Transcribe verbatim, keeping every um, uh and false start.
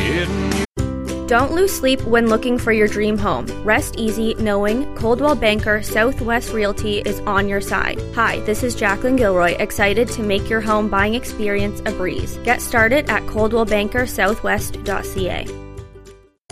getting you. Don't lose sleep when looking for your dream home. Rest easy knowing Coldwell Banker Southwest Realty is on your side. Hi, this is Jacqueline Gilroy, excited to make your home buying experience a breeze. Get started at coldwell banker southwest dot c a.